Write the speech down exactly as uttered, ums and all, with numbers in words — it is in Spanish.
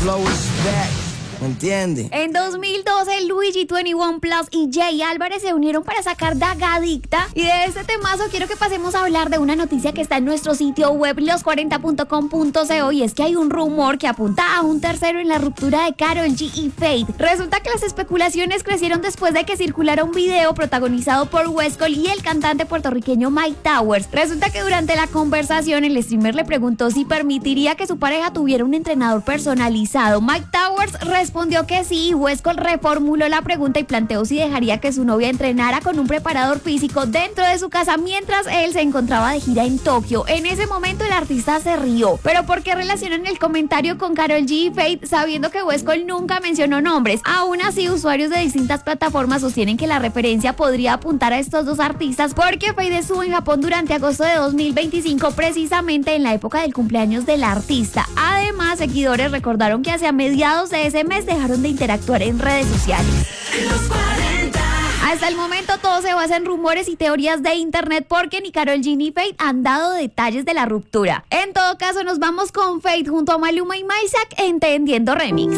flow is back. ¿Me entiendes? En dos mil doce, Luigi, veintiuno Plus y Jay Álvarez se unieron para sacar Dagadicta. Y de este temazo quiero que pasemos a hablar de una noticia que está en nuestro sitio web los cuarenta punto com punto co, y es que hay un rumor que apunta a un tercero en la ruptura de Karol G y Fate. Resulta que las especulaciones crecieron después de que circulara un video protagonizado por Westcol y el cantante puertorriqueño Mike Towers. Resulta que durante la conversación el streamer le preguntó si permitiría que su pareja tuviera un entrenador personalizado. Mike Towers respondió Respondió que sí, y Westcol reformuló la pregunta y planteó si dejaría que su novia entrenara con un preparador físico dentro de su casa mientras él se encontraba de gira en Tokio. En ese momento el artista se rió. ¿Pero por qué relacionan el comentario con Karol G y Fate sabiendo que Westcol nunca mencionó nombres? Aún así, usuarios de distintas plataformas sostienen que la referencia podría apuntar a estos dos artistas porque Fate estuvo en Japón durante agosto de dos mil veinticinco, precisamente en la época del cumpleaños del artista. Además, seguidores recordaron que hacia mediados de ese mes dejaron de interactuar en redes sociales. Hasta el momento todo se basa en rumores y teorías de internet porque ni Karol G ni Fate han dado detalles de la ruptura. En todo caso, nos vamos con Fate junto a Maluma y Maysak en Entendiendo Remix.